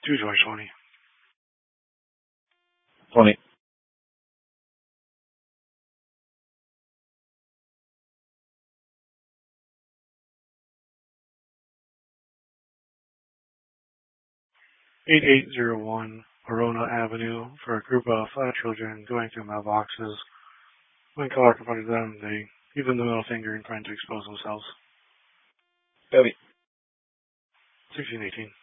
2 George 20. 20. 8801 Verona Avenue for a group of 5 children going through mailboxes. When caller confronted them, they give them the middle finger and trying to expose themselves. Copy. 1618.